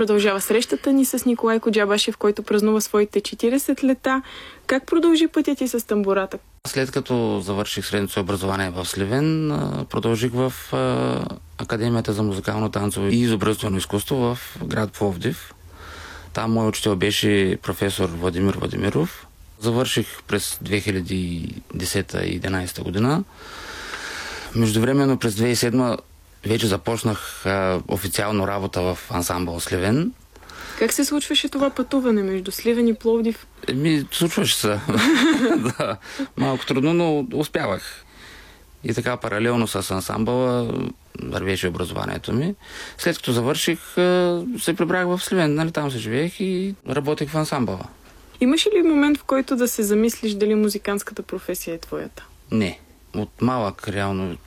Продължава срещата ни с Николай Коджабашев, който празнува своите 40 лета. Как продължи пътят ти с тамбурата? След като завърших средното образование в Сливен, продължих в Академията за музикално, танцово и изобразително изкуство в град Пловдив. Там мой учител беше професор Владимир Владимиров. Завърших през 2010-2011 година. Междувременно през 2007 вече започнах официално работа в ансамбъл Сливен. Как се случваше това пътуване между Сливен и Пловдив? Случваше се. Да, малко трудно, но успявах. И така паралелно с ансамбъла вървеше образованието ми. След като завърших, се прибрах в Сливен. Там се живеех и работех в ансамбъла. Имаш ли момент, в който да се замислиш дали музикантската професия е твоята? Не. От малък, реално,